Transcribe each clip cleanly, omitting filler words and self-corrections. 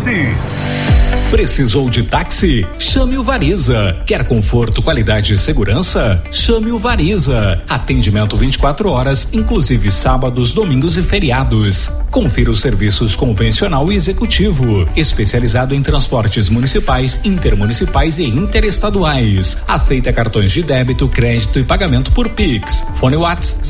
táxi. Precisou de táxi? Chame o Variza. Quer conforto, qualidade e segurança? Chame o Variza. Atendimento 24 horas, inclusive sábados, domingos e feriados. Confira os serviços convencional e executivo, especializado em transportes municipais, intermunicipais e interestaduais. Aceita cartões de débito, crédito e pagamento por Pix. Fone WhatsApp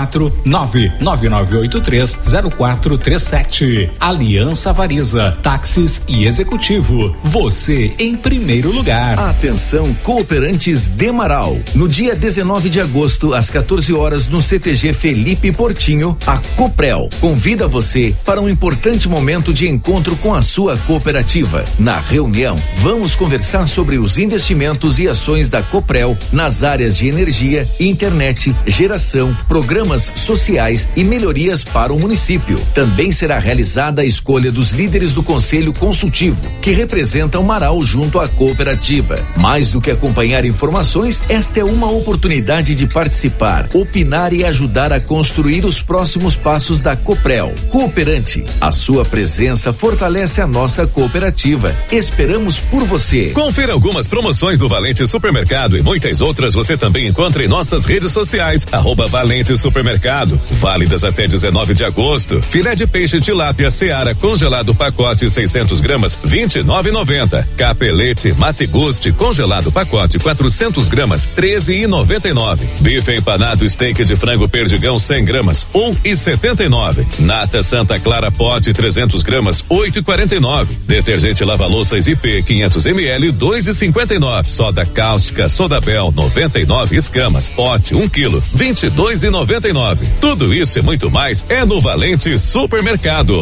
549-9983-0437. Aliança Variza, táxis e executivo. Você em primeiro lugar. Atenção, cooperantes de Marau. No dia 19 de agosto, às 14 horas, no CTG Felipe Portinho, a Coprel convida você para um importante momento de encontro com a sua cooperativa. Na reunião, vamos conversar sobre os investimentos e ações da Coprel nas áreas de energia, internet, geração, programas sociais e melhorias para o município. Também será realizada a escolha dos líderes do Conselho Consultivo, que representam o Marau junto à cooperativa. Mais do que acompanhar informações, esta é uma oportunidade de participar, opinar e ajudar a construir os próximos passos da Coprel. Cooperante, a sua presença fortalece a nossa cooperativa. Esperamos por você. Confira algumas promoções do Valente Supermercado e muitas outras você também encontra em nossas redes sociais. @Valente Supermercado. Válidas até 19 de agosto. Filé de peixe tilápia Seara congelado pacote 600 gramas, R$29,90. Capelete Mateguste congelado pacote 400 gramas, R$13,99. Bife empanado steak de frango perdigão 100 gramas, R$1,79. Nata Santa Clara pote 300 gramas, R$8,49. Detergente lava-louças IP 500 ml, R$2,59. Soda cáustica Sodabel 99 escamas, pote 1 quilo, R$22,99. Tudo isso e muito mais é no Valente Supermercado.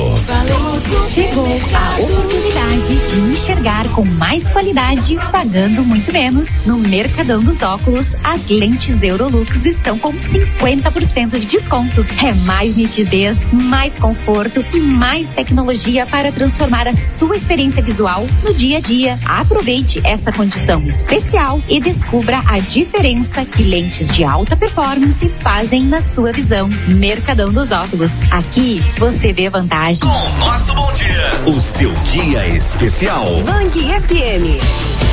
Chegou a oportunidade de enxergar com mais qualidade, pagando muito menos. No Mercadão dos Óculos, as lentes Eurolux estão com 50% de desconto. É mais nitidez, mais conforto e mais tecnologia para transformar a sua experiência visual no dia a dia. Aproveite essa condição especial e descubra a diferença que lentes de alta performance fazem na sua visão. Mercadão dos Óculos. Aqui você vê vantagem. Com o nosso bom dia, o seu dia especial. Bang FM.